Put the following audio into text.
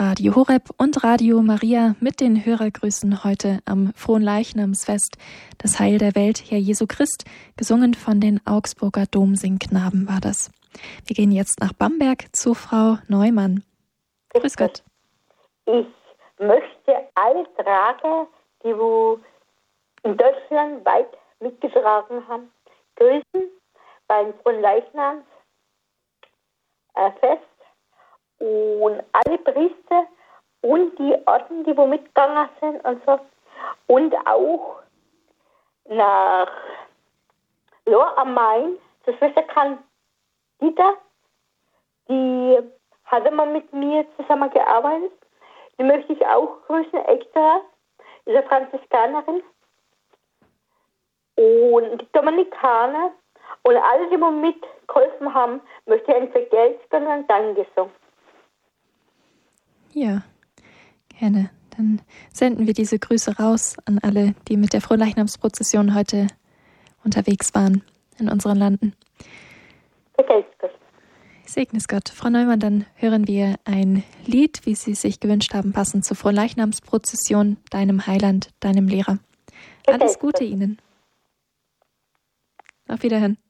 Radio Horeb und Radio Maria mit den Hörergrüßen heute am Fronleichnamsfest. Das Heil der Welt, Herr Jesu Christ, gesungen von den Augsburger Domsingknaben war das. Wir gehen jetzt nach Bamberg zu Frau Neumann. Grüß Gott. Ich möchte alle tragen, die wo in Deutschland weit mitgetragen haben, grüßen beim Fronleichnamsfest und alle Priester und die Orden, die wo mitgegangen sind und so. Und auch nach Lohr am Main, zur Schwester Candida, die hatte mal mit mir zusammengearbeitet. Die möchte ich auch grüßen, extra, ist eine Franziskanerin. Und die Dominikaner und alle, die mir mitgeholfen haben, möchte ich ein Vergeltung und Dankeschön. Ja, gerne. Dann senden wir diese Grüße raus an alle, die mit der Fronleichnamsprozession heute unterwegs waren in unseren Landen. Vergelt's Gott. Segne es Gott. Frau Neumann, dann hören wir ein Lied, wie Sie es sich gewünscht haben, passend zur Fronleichnamsprozession, deinem Heiland, deinem Lehrer. Alles Gute Ihnen. Auf Wiederhören.